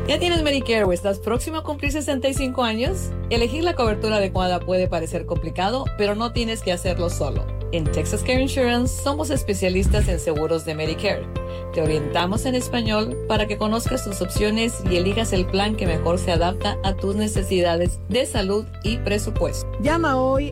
¿Ya tienes Medicare o estás próximo a cumplir 65 años? Elegir la cobertura adecuada puede parecer complicado, pero no tienes que hacerlo solo. En Texas Care Insurance somos especialistas en seguros de Medicare. Te orientamos en español para que conozcas tus opciones y elijas el plan que mejor se adapta a tus necesidades de salud y presupuesto. Llama hoy